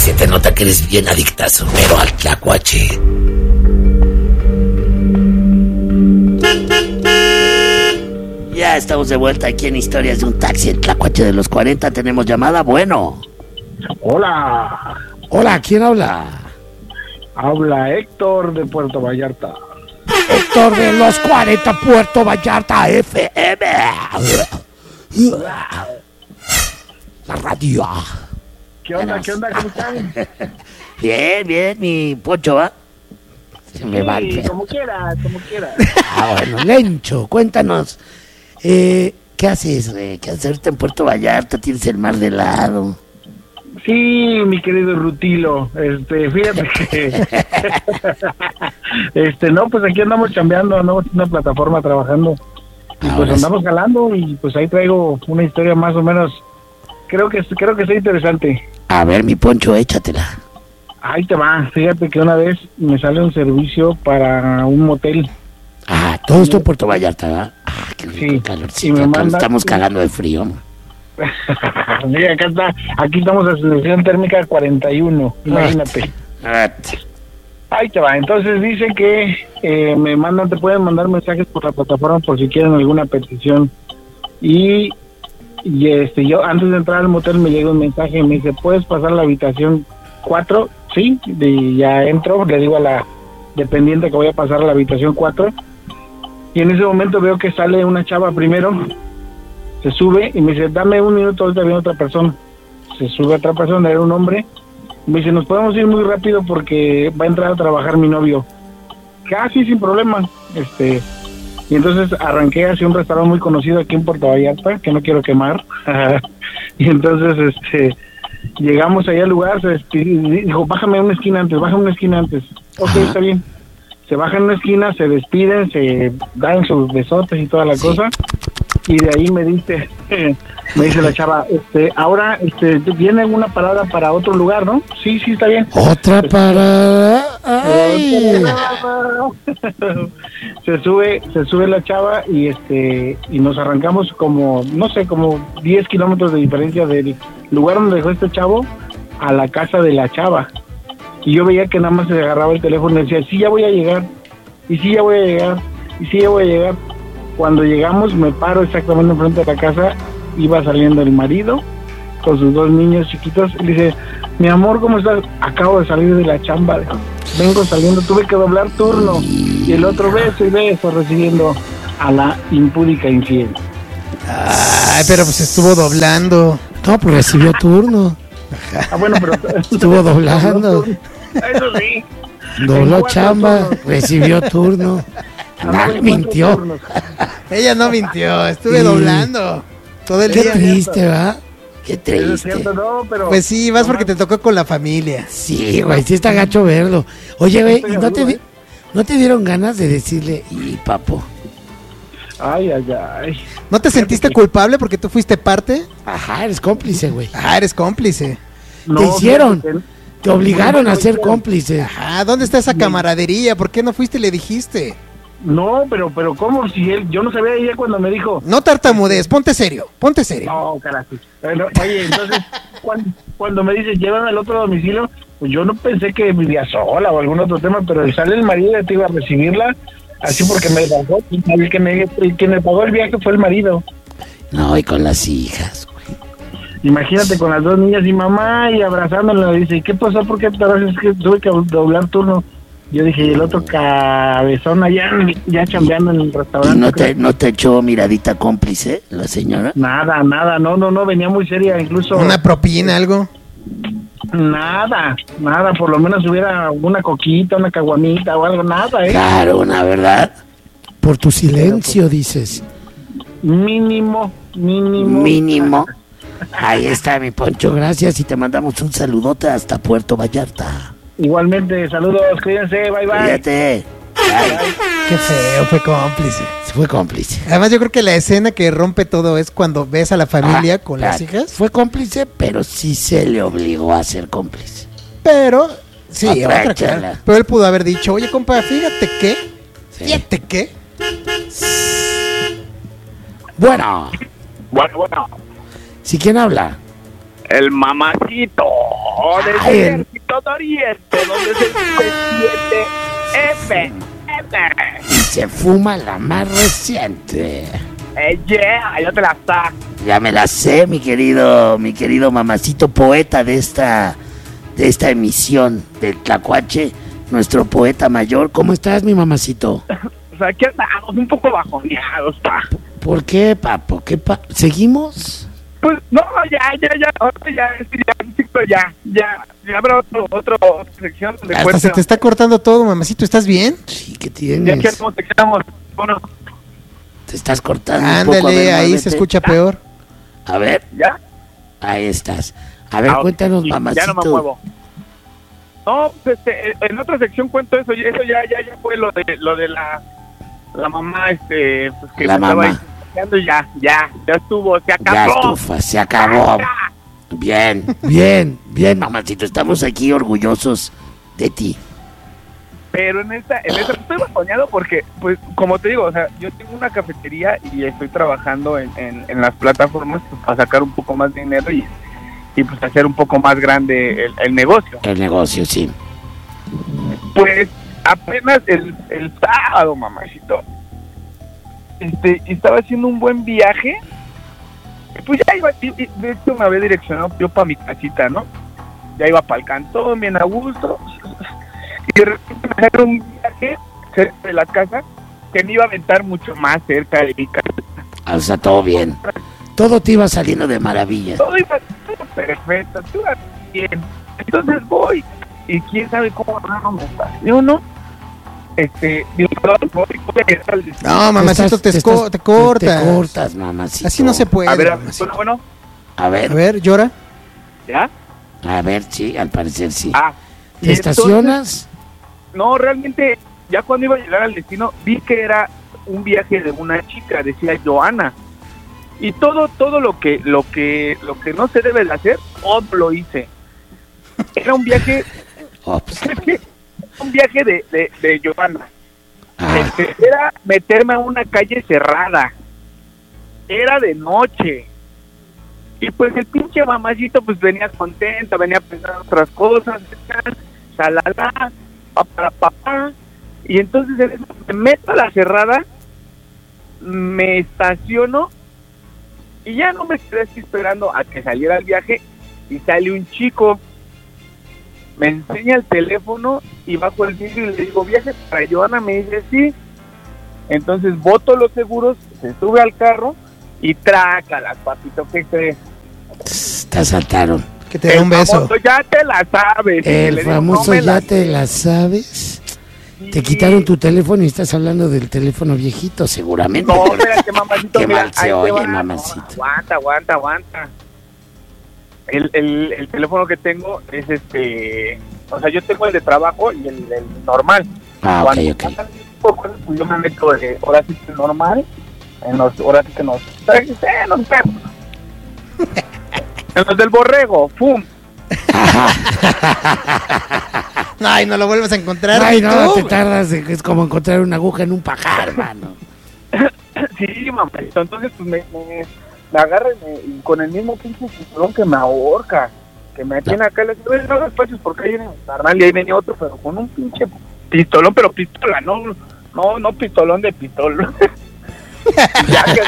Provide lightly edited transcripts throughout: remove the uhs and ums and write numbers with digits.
Se te nota que eres bien adictazo, pero al tlacuache. Ya estamos de vuelta aquí en Historias de un Taxi, el tlacuache de los 40. Tenemos llamada, bueno. Hola. Hola, ¿quién habla? Habla Héctor de Puerto Vallarta. Héctor de los 40, Puerto Vallarta FM. La radio. ¿Qué onda? ¿Qué onda? ¿Cómo están? Bien, mi Poncho, ¿va? Se me va el pedo. Como quieras. Bueno, Lencho, cuéntanos. ¿Qué haces, güey? ¿Qué haces ahorita en Puerto Vallarta? ¿Tienes el mar de lado? Sí, mi querido Rutilo. Fíjate que... no, pues aquí andamos chambeando, andamos en una plataforma trabajando. Y pues andamos jalando y pues ahí traigo una historia más o menos... Creo que está interesante. A ver, mi Poncho, échatela. Ahí te va. Fíjate que una vez me sale un servicio para un motel. Todo esto en Puerto Vallarta, ¿verdad? Qué rico, sí, calorcito. Estamos cagando de frío, ¿no? Mira, aquí estamos a sensación térmica 41, imagínate. Ahí te va. Entonces dice que te pueden mandar mensajes por la plataforma por si quieren alguna petición. Y yo antes de entrar al motel me llega un mensaje y me dice, ¿puedes pasar a la habitación 4? Sí, y ya entro, le digo a la dependiente que voy a pasar a la habitación 4 y en ese momento veo que sale una chava primero, se sube y me dice, dame un minuto, ahorita viene otra persona. Se sube otra persona, era un hombre, y me dice, nos podemos ir muy rápido porque va a entrar a trabajar mi novio. Casi sin problema. Y entonces arranqué hacia un restaurante muy conocido aquí en Puerto Vallarta, que no quiero quemar. Y entonces llegamos allá al lugar, se despidió, dijo, bájame una esquina antes. Ok, está bien. Se bajan una esquina, se despiden, se dan sus besotes y toda la cosa. Y de ahí me dice la chava, ahora viene una parada para otro lugar, ¿no? Sí, está bien. Otra parada. Ay. Se sube la chava y nos arrancamos como 10 kilómetros de diferencia del lugar donde dejó este chavo a la casa de la chava. Y yo veía que nada más se agarraba el teléfono y decía, sí, ya voy a llegar. Y sí, ya voy a llegar. Y sí, ya voy a llegar. Cuando llegamos me paro exactamente enfrente de la casa, iba saliendo el marido con sus 2 niños chiquitos y le dice, mi amor, ¿cómo estás? Acabo de salir de la chamba, vengo saliendo, tuve que doblar turno y el otro beso recibiendo a la impúdica infiel. Ay, pero pues estuvo doblando. No, pues recibió turno. Bueno, pero estuvo doblando. Eso sí. Dobló chamba, recibió turno. Mintió. Ella no mintió, estuve doblando todo el día. Qué triste, ¿verdad? Qué triste. Es cierto, no, pero... Pues sí, vas porque te tocó con la familia. Sí, güey, sí está gacho verlo. Oye, güey, ¿no te dieron ganas de decirle, y papo? Ay. ¿No te sentiste culpable porque tú fuiste parte? Ajá, eres cómplice, güey. Eres cómplice. Te hicieron, te obligaron a ser cómplice. Ajá, ¿dónde está esa camaradería? ¿Por qué no fuiste y le dijiste? No, pero ¿cómo? Si yo no sabía ella cuando me dijo... No tartamudees, ponte serio. No, carajo. Oye, entonces, cuando me dice, llévame al otro domicilio, pues yo no pensé que vivía sola o algún otro tema, pero sale el marido y te iba a recibirla, así porque me pagó, quien me pagó el viaje fue el marido. No, y con las hijas, güey. Imagínate con las 2 niñas y mamá y abrazándola, dice, ¿y qué pasó? ¿Por qué tardas? Es que tuve que doblar turno. Yo dije, y el otro cabezón allá ya chambeando en el restaurante. ¿Y no te echó miradita cómplice la señora? Nada, no, venía muy seria, incluso... ¿Una propina, algo? Nada, por lo menos hubiera una coquita, una caguamita o algo, nada, Claro, una verdad. Por tu silencio, dices. Mínimo. Ahí está, mi Poncho, gracias y te mandamos un saludote hasta Puerto Vallarta. Igualmente, saludos, cuídense, bye. Cuídate. Qué feo, fue cómplice. Fue cómplice. Además, yo creo que la escena que rompe todo es cuando ves a la familia con las hijas. Fue cómplice, pero sí se le obligó a ser cómplice. Pero, sí, otra claro. Pero él pudo haber dicho, oye, compa, fíjate qué. Bueno. Bueno. ¿Sí quién habla? El mamacito. desde el Ejército de Oriente, donde se siente y se fuma la más reciente. Yeah, ya te la está. Ya me la sé, mi querido mamacito poeta de esta emisión del Tlacuache, nuestro poeta mayor. ¿Cómo estás, mi mamacito? O sea, aquí andamos un poco bajoneados, pa. ¿Por qué, papo? ¿Seguimos? Pues no, ya habrá otra sección donde hasta se te está cortando todo, mamacito, ¿estás bien? Sí, ¿qué tienes? Ya que quedamos, bueno. Te estás cortando. Ándale, un poco, ahí se escucha peor. A ver. ¿Ya? Ahí estás. A ver, cuéntanos, mamacito. Ya no me muevo. No, pues en otra sección cuento eso ya fue lo de la mamá, pues que la me mamá. Estaba ya estuvo, se acabó. Ya estufa, se acabó. Bien, mamacito, estamos aquí orgullosos de ti. Pero en esta estoy bajoneado porque, pues, como te digo, o sea, yo tengo una cafetería y estoy trabajando en las plataformas pues, para sacar un poco más de dinero y pues hacer un poco más grande el negocio. El negocio, sí. Pues apenas el sábado, mamacito, estaba haciendo un buen viaje, pues ya iba, de hecho me había direccionado yo para mi casita, ¿no? Ya iba para el cantón, bien a gusto, y de repente me salió un viaje cerca de la casa que me iba a aventar mucho más cerca de mi casa. O sea, todo bien. Todo te iba saliendo de maravilla. Todo iba perfecto, todo iba bien. Entonces voy, y quién sabe cómo no me estaciono, ¿no? No, mamacito, te cortas. Te cortas, mamacito. Así no se puede. A ver, bueno. A ver. A ver, llora. ¿Ya? A ver, sí, al parecer sí. ¿Te estacionas? No, realmente, ya cuando iba a llegar al destino, vi que era un viaje de una chica, decía Joana. Y todo lo que no se debe de hacer, lo hice. Era un viaje, un viaje de Joana. Era meterme a una calle cerrada. Era de noche. Y pues el pinche mamacito pues venía contenta, venía pensando otras cosas, salala, papá. Y entonces me meto a la cerrada, me estaciono y ya no me quedé así esperando a que saliera el viaje y sale un chico, me enseña el teléfono y bajo el vidrio y le digo, ¿viaje para Joana? Me dice, sí. Entonces boto los seguros, se sube al carro y trácalas, papito, ¿qué crees? Te asaltaron. Que te dé un beso. Famoso, ya te la sabes. El famoso ya te la sabes. Sí. Te quitaron tu teléfono y estás hablando del teléfono viejito, seguramente. No, espérate, mamacito. Qué mira, mal se oye, mamacito. No, aguanta. El teléfono que tengo es o sea, yo tengo el de trabajo y el normal. Ok. Pues yo me meto ahora sí que normal, ahora sí que nos vemos. En los del borrego, ¡pum! Ay, no lo vuelves a encontrar. Ay, no, te tardas, es como encontrar una aguja en un pajar, hermano. Sí, mamacito, entonces pues me agarra y con el mismo pinche cinturón que me ahorca, que me tiene acá, le digo, no despaches porque ahí viene un carnal y ahí venía otro, pero con un pinche pistolón, pero pistola, no pistolón de pistol. Ya que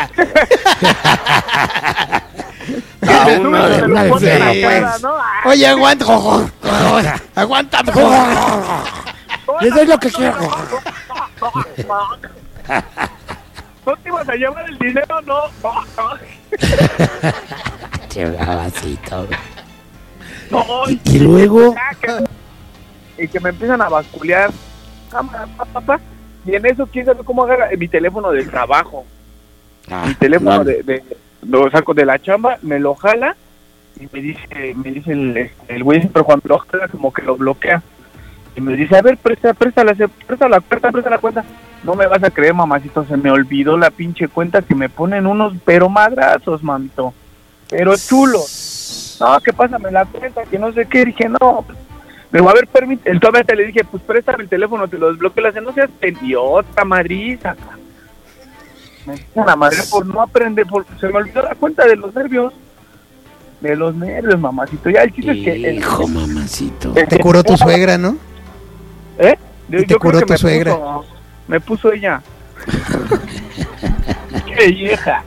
una de fierro, pues. ¿no? Oye, aguántame. Le doy lo que quiero. ¿No te ibas a llevar el dinero? No. Qué babacito. No, y luego y que me empiezan a basculear, cámara, papá. Y en eso, quién sabe cómo agarra mi teléfono del trabajo. Mi teléfono lo saco de la chamba, me lo jala y me dice el güey, pero cuando lo jala como que lo bloquea. Y me dice, a ver, presta la cuenta. No me vas a creer, mamacito, se me olvidó la pinche cuenta que me ponen unos pero madrazos, mamito. Pero chulos. No, que pásame la cuenta, que no sé qué. Dije, no. Me va a ver, permite. Todavía te le dije, pues préstame el teléfono, te lo desbloqueo. No seas idiota, madriza. Me dicen la madre por no aprender, se me olvidó la cuenta de los nervios. de los nervios, mamacito. Ya el chiste es que... Hijo, mamacito. Te curó tu suegra, ¿no? Yo te curó tu suegra. Me puso ella. ¡Qué vieja!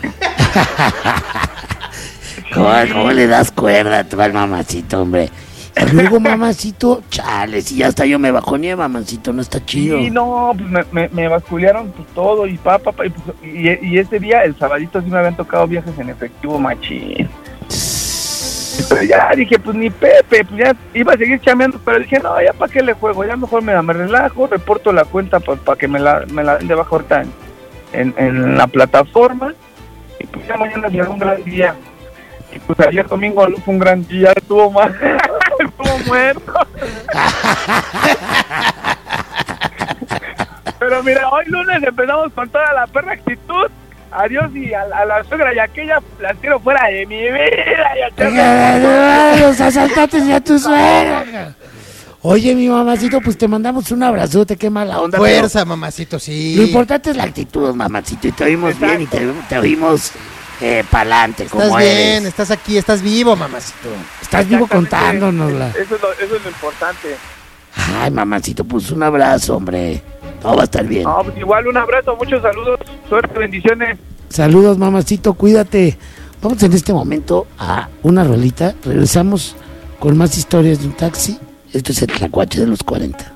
¿Cómo le das cuerda tú al mamacito, hombre? Y luego, mamacito, chale, si ya hasta yo me bajoneé, mamacito, no está chido. Sí, no, pues me basculearon pues, todo y y ese día, el sabadito, sí me habían tocado viajes en efectivo machín. Pero ya dije, pues ni Pepe, pues ya iba a seguir chameando, pero dije, no, ya para qué le juego, ya mejor me relajo, reporto la cuenta para que me la den de baja ahorita en la plataforma, y pues ya mañana será un gran día. Y pues ayer domingo no fue un gran día, estuvo mal, estuvo muerto. Pero mira, hoy lunes empezamos con toda la perra actitud. Adiós y a la suegra y aquella las quiero fuera de mi vida. Los asaltantes y a tu suegra. Oye, mi mamacito, pues te mandamos un abrazote, qué mala onda. Fuerza, pero mamacito, sí. Lo importante es la actitud, mamacito, y te oímos bien y te oímos pa'lante, como eres. Estás bien, estás aquí, estás vivo, mamacito. Estás vivo contándonosla. Eso es lo importante. Ay, mamacito, pues un abrazo, hombre. Todo va a estar bien. No, pues igual un abrazo, muchos saludos, suerte, bendiciones. Saludos, mamacito, cuídate. Vamos en este momento a una rolita. Regresamos con más historias de un taxi. Esto es el Tlacuache de los 40.